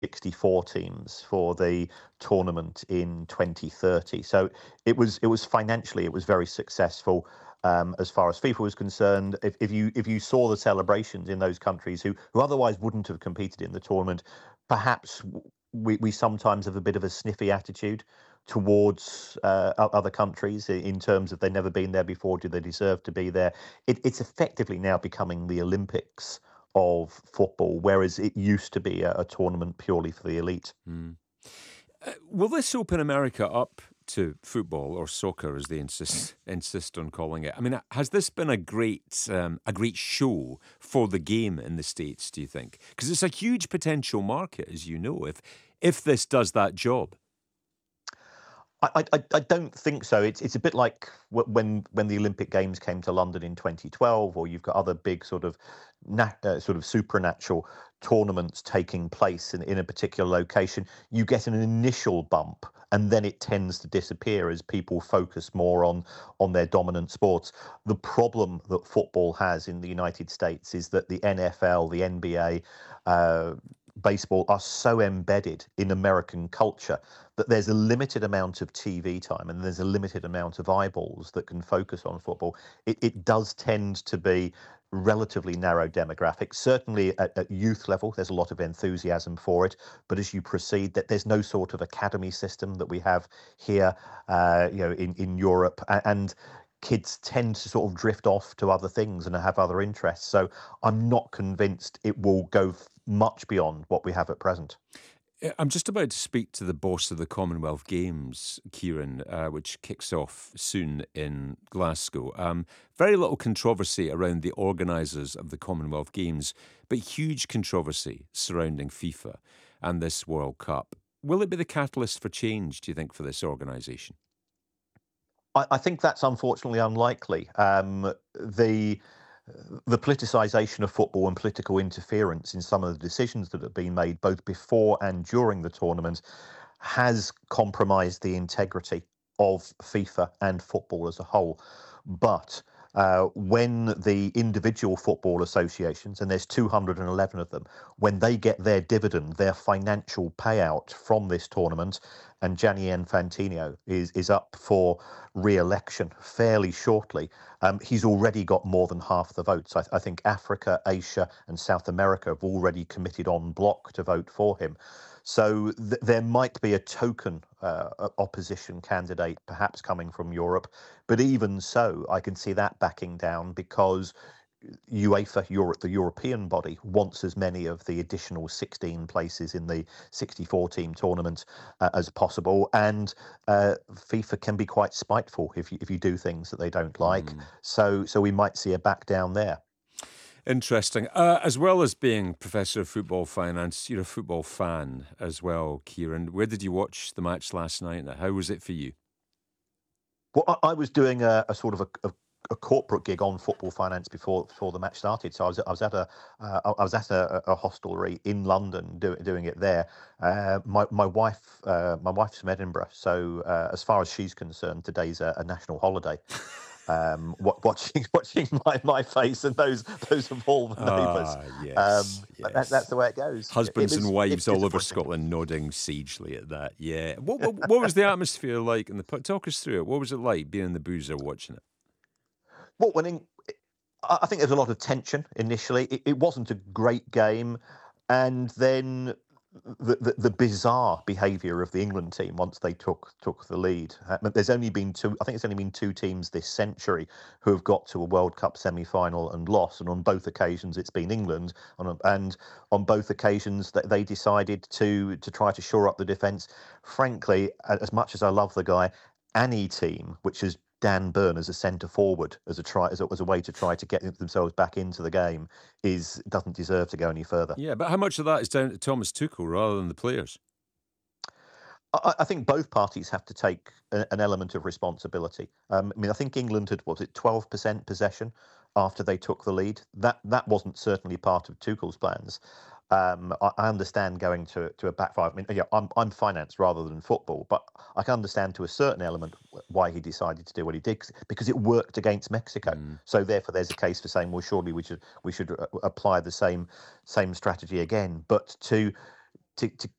64 teams for the tournament in 2030. So it was financially it was very successful. As far as FIFA was concerned, if you saw the celebrations in those countries who otherwise wouldn't have competed in the tournament, perhaps we sometimes have a bit of a sniffy attitude towards other countries in terms of they've never been there before. Do they deserve to be there? It's effectively now becoming the Olympics of football, whereas it used to be a tournament purely for the elite. Mm. Will this open America up to football or soccer, as they insist on calling it? I mean, has this been a great show for the game in the States? Do you think? Because it's a huge potential market, as you know, if this does that job. I don't think so. It's a bit like when the Olympic Games came to London in 2012, or you've got other big sort of supernatural tournaments taking place in a particular location. You get an initial bump, and then it tends to disappear as people focus more on their dominant sports. The problem that football has in the United States is that the NFL, the NBA, baseball are so embedded in American culture that there's a limited amount of TV time and there's a limited amount of eyeballs that can focus on football. It does tend to be relatively narrow demographics. Certainly at youth level, there's a lot of enthusiasm for it. But as you proceed, that there's no sort of academy system that we have here, in Europe, and kids tend to sort of drift off to other things and have other interests. So I'm not convinced it will go much beyond what we have at present. I'm just about to speak to the boss of the Commonwealth Games, Kieran, which kicks off soon in Glasgow. Very little controversy around the organisers of the Commonwealth Games, but huge controversy surrounding FIFA and this World Cup. Will it be the catalyst for change, do you think, for this organisation? I think that's unfortunately unlikely. The politicisation of football and political interference in some of the decisions that have been made, both before and during the tournament, has compromised the integrity of FIFA and football as a whole. But when the individual football associations, and there's 211 of them, when they get their dividend, their financial payout from this tournament, and Gianni Infantino is up for re-election fairly shortly, he's already got more than half the votes. I think Africa, Asia, and South America have already committed en bloc to vote for him. So there might be a token opposition candidate, perhaps coming from Europe, but even so, I can see that backing down because UEFA, Europe, the European body, wants as many of the additional 16 places in the 64-team tournament as possible, and FIFA can be quite spiteful if you do things that they don't like. So we might see a back down there. Interesting. As well as being Professor of Football Finance, you're a football fan as well, Kieran. Where did you watch the match last night? And how was it for you? Well, I was doing a sort of a corporate gig on football finance before the match started. So I was at a hostelry in London doing it there. My wife's from Edinburgh, so as far as she's concerned, today's a national holiday. Watching my face and those of all the neighbours. Ah, yes, That's yes. the way it goes. Husbands and It's wives all over disappointing. Scotland nodding sagely at that. Yeah. What was the atmosphere like in the pub? Talk us through it. What was it like being in the boozer watching it? Well, I think there's a lot of tension initially. It wasn't a great game, and then the bizarre behaviour of the England team once they took the lead. There's only been two. I think it's only been two teams this century who have got to a World Cup semi-final and lost, and on both occasions it's been England. And on both occasions they decided to try to shore up the defence. Frankly, as much as I love the guy, any team which is Dan Burn as a centre forward as a way to try to get themselves back into the game doesn't deserve to go any further. Yeah, but how much of that is down to Thomas Tuchel rather than the players? I think both parties have to take an element of responsibility. I mean, I think England had, what was it, 12% possession after they took the lead. That wasn't certainly part of Tuchel's plans. I understand going to a back five. I mean, yeah, I'm finance rather than football, but I can understand to a certain element why he decided to do what he did because it worked against Mexico. So therefore, there's a case for saying, well, surely we should apply the same strategy again. But to